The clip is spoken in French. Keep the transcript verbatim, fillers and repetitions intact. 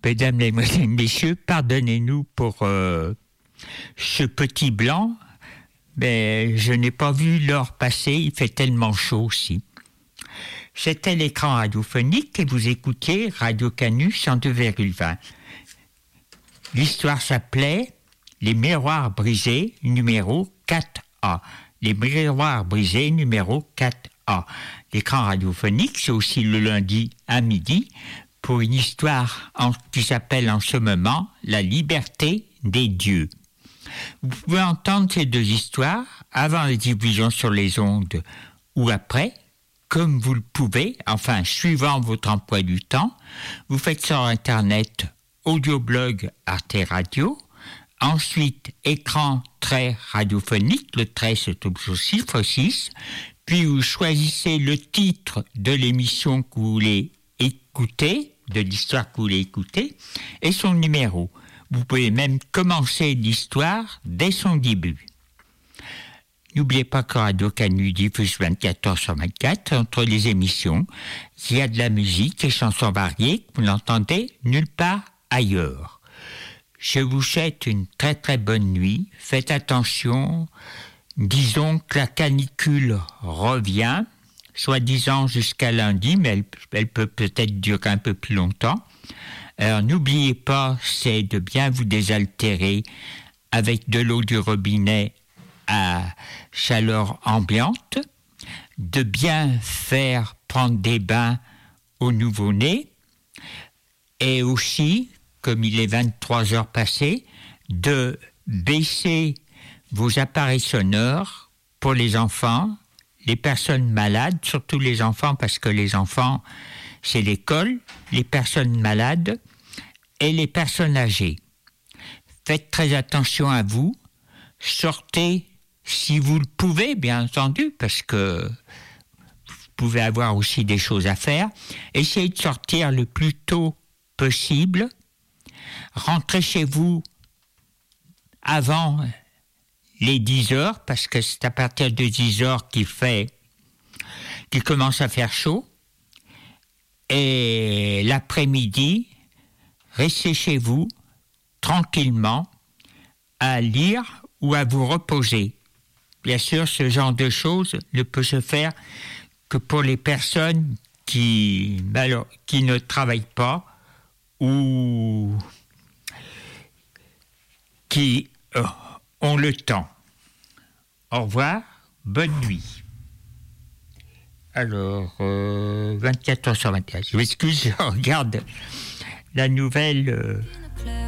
Mesdames, les messieurs, pardonnez-nous pour euh, ce petit blanc, mais je n'ai pas vu l'heure passer, il fait tellement chaud aussi. C'était l'écran radiophonique et vous écoutiez Radio Canu cent deux virgule vingt. L'histoire s'appelait Les miroirs brisés, numéro quatre A. Les miroirs brisés, numéro quatre A. L'écran radiophonique, c'est aussi le lundi à midi, pour une histoire en, qui s'appelle en ce moment « La liberté des dieux ». Vous pouvez entendre ces deux histoires avant la diffusion sur les ondes ou après, comme vous le pouvez, enfin, suivant votre emploi du temps. Vous faites sur Internet audioblog Arte Radio, ensuite écran trait radiophonique, le trait c'est au chiffre six, puis vous choisissez le titre de l'émission que vous voulez écouter, de l'histoire que vous voulez écouter, et son numéro. Vous pouvez même commencer l'histoire dès son début. N'oubliez pas que Radio Canu diffuse vingt-quatre heures sur vingt-quatre entre les émissions. Il y a de la musique et chansons variées que vous n'entendez nulle part ailleurs. Je vous souhaite une très très bonne nuit. Faites attention. Disons que la canicule revient, soi-disant jusqu'à lundi, mais elle, elle peut peut-être durer un peu plus longtemps. Alors n'oubliez pas, c'est de bien vous désaltérer avec de l'eau du robinet à chaleur ambiante, de bien faire prendre des bains au nouveau-né, et aussi, comme il est vingt-trois heures passées, de baisser vos appareils sonores pour les enfants, les personnes malades, surtout les enfants, parce que les enfants, c'est l'école, les personnes malades et les personnes âgées. Faites très attention à vous, sortez si vous le pouvez, bien entendu, parce que vous pouvez avoir aussi des choses à faire. Essayez de sortir le plus tôt possible. Rentrez chez vous avant les dix heures, parce que c'est à partir de dix heures qu'il fait, qu'il commence à faire chaud. Et l'après-midi, restez chez vous, tranquillement, à lire ou à vous reposer. Bien sûr, ce genre de choses ne peut se faire que pour les personnes qui, alors, qui ne travaillent pas ou qui euh, ont le temps. Au revoir, bonne nuit. Alors, euh, vingt-quatre heures sur vingt-quatre. Je m'excuse, je regarde la nouvelle... Euh